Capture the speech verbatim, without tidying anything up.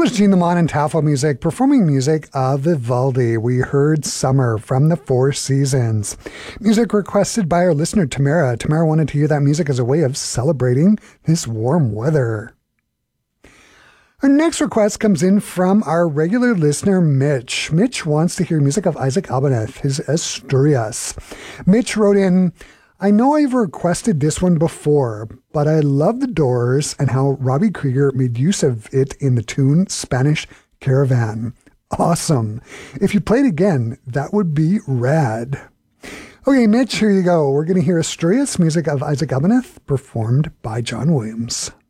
was Gene Lamont and Taffel Music performing music of Vivaldi. We heard Summer from the Four Seasons. Music requested by our listener Tamara. Tamara wanted to hear that music as a way of celebrating this warm weather. Our next request comes in from our regular listener, Mitch. Mitch wants to hear music of Isaac Albeniz, his Asturias. Mitch wrote in, I know I've requested this one before, but I love the Doors and how Robbie Krieger made use of it in the tune Spanish Caravan. Awesome. If you played again, that would be rad. Okay, Mitch, here you go. We're going to hear Asturias, music of Isaac Albeniz, performed by John Williams.